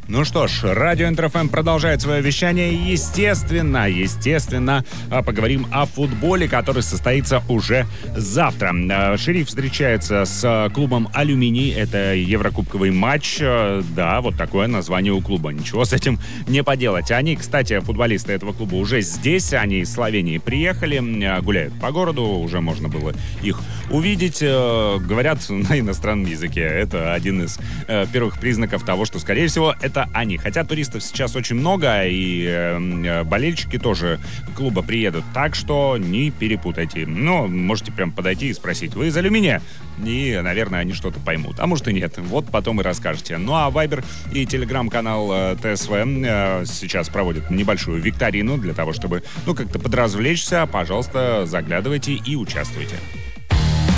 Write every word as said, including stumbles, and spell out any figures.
Ну что ж, радио Интер-ФМ продолжает свое вещание. Естественно, естественно, поговорим о футболе, который состоится уже завтра. «Шериф» встречается с клубом «Алюминий». Это еврокубковый матч. Да, вот такое название у клуба. Ничего с этим не поделать. Они, кстати, футболисты этого клуба уже здесь. Они из Словении приехали, гуляют по городу. Уже можно было их увидеть. Говорят на иностранном языке. Это один из первых признаков того, что, скорее всего, это они. Хотя туристов сейчас очень много, и э, болельщики тоже клуба приедут. Так что не перепутайте. Но можете прям подойти и спросить: вы из «Алюминия?» И, наверное, они что-то поймут. А может и нет. Вот потом и расскажете. Ну а Вайбер и телеграм-канал э, ТСВ э, сейчас проводят небольшую викторину для того, чтобы, ну, как-то подразвлечься. Пожалуйста, заглядывайте и участвуйте.